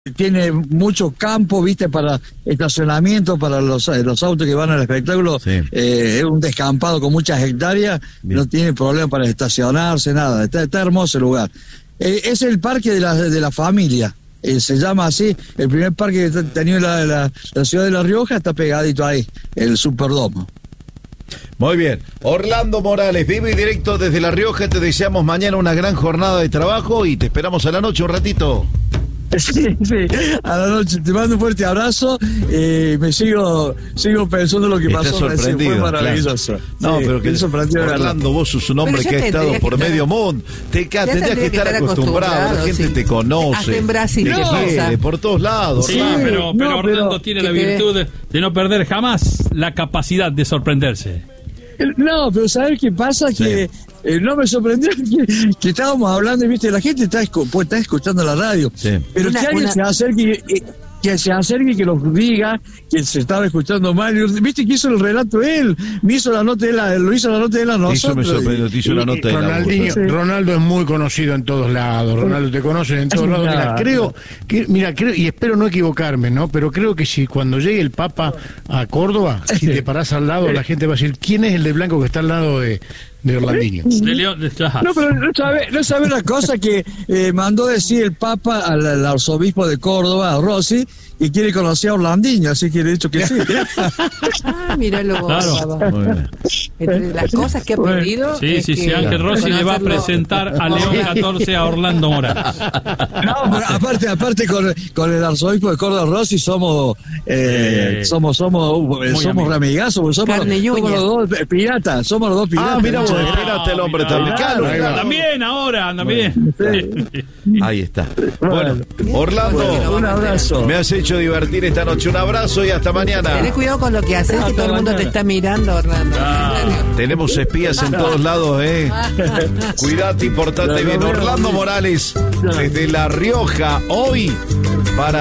Tiene mucho campo, viste, para estacionamiento, para los autos que van al espectáculo. Sí. Es un descampado con muchas hectáreas. Bien. No tiene problema para estacionarse, nada. Está hermoso el lugar. Es el parque de la familia. Se llama así. El primer parque que ha tenido la ciudad de La Rioja está pegadito ahí, el Superdomo. Muy bien. Orlando Morales, vivo y directo desde La Rioja. Te deseamos mañana una gran jornada de trabajo y te esperamos a la noche un ratito. Sí, a la noche te mando un fuerte abrazo. Me sigo pensando lo que pasó. Sorprendido, fue maravilloso. Claro. No, sí, pero que Orlando, vos sos un hombre que ha estado por medio mundo. Tendrías que estar acostumbrado. La gente te conoce. Hasta en Brasil te quiere, por todos lados. Sí, pero Orlando tiene la virtud de no perder jamás la capacidad de sorprenderse. No, pero ¿sabes qué pasa? Sí. Que no me sorprendió que estábamos hablando y viste, la gente está escuchando la radio. Sí. Pero que alguien se acerque y que nos diga que se estaba escuchando mal. Viste que hizo el relato él, me hizo la nota lo hizo la nota él a nosotros. Eso me sorprendió, te hizo la nota de Ronaldinho, sí. Ronaldo es muy conocido en todos lados. Ronaldo te conocen en todos lados. Creo, y espero no equivocarme, ¿no? Pero creo que si cuando llegue el Papa a Córdoba, si te parás al lado, la gente va a decir, ¿quién es el de blanco que está al lado de Orlandinho? No, pero no sabe una cosa que mandó decir el Papa al arzobispo de Córdoba, a Rossi, y quiere conocer a Orlandinho, así que le he dicho que sí. Míralo, claro. Entre las cosas que ha pedido. Sí, Ángel Rossi le va a presentar a León 14 a Orlando Morales. No, pero aparte con el arzobispo de Córdoba, Rossi, somos ramigazos, somos los dos piratas, Ah, mira vos, espérate el hombre también. También ahora, anda bien. Ahí está. Bueno, Orlando, un abrazo. Me has hecho divertir esta noche. Un abrazo y hasta mañana. Tenés cuidado con lo que haces, que todo el mundo te está mirando, Orlando. Tenemos espías en todos lados, Cuidate y portate bien. Orlando Morales, desde La Rioja, hoy para